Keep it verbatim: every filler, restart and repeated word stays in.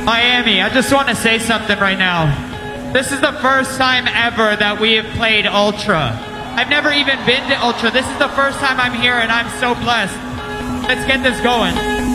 Miami, I just want to say something right now. This is the first time ever that we have played Ultra. I've never even been to Ultra. This is the first time I'm here and I'm so blessed. Let's get this going.